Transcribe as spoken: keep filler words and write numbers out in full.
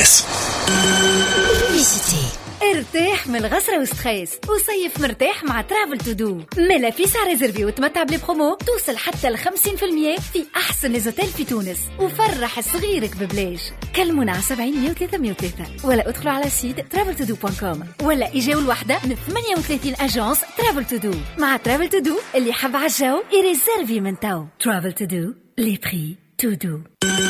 اس. ارتاح من الغسرة والستريس وصيف مرتاح مع ترافل تو دو. ملا في سعر ريزرفي وتمتع بلي برومو توصل حتى ل خمسين بالمية في أحسن ليزوتيل في تونس، وفرح صغيرك ببلاش. كلمونا على سبعين مية وثلاثة مية وثلاثة ولا ادخلوا على سيت ترافل تو دو دوت كوم ولا إجاو الوحدة من ثمانية وثلاثين أجانس ترافل تو دو. مع ترافل تو دو اللي حب عالجو يريزرفي من تو. ترافل تو دو لي بري تو دو.